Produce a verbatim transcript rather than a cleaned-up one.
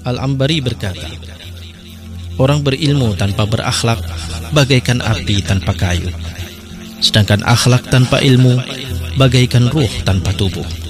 Al-Ambari berkata, orang berilmu tanpa berakhlak bagaikan api tanpa kayu, sedangkan akhlak tanpa ilmu bagaikan ruh tanpa tubuh.